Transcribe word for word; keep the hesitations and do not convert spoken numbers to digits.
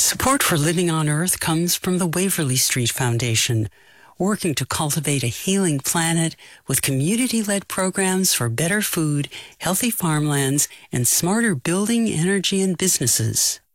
Support for Living on Earth comes from the Waverly Street Foundation, working to cultivate a healing planet with community-led programs for better food, healthy farmlands, and smarter building, energy, and businesses.